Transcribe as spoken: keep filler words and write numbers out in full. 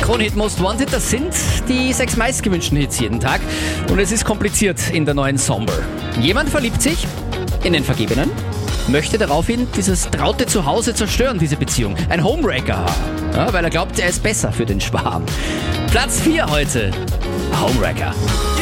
Kronhit Most Wanted, das sind die sechs meistgewünschten Hits jeden Tag. Und es ist kompliziert in der neuen Somber. Jemand verliebt sich in den Vergebenen, möchte daraufhin dieses traute Zuhause zerstören, diese Beziehung. Ein Homewrecker haben, ja, weil er glaubt, er ist besser für den Schwarm. Platz vier heute, Homewrecker.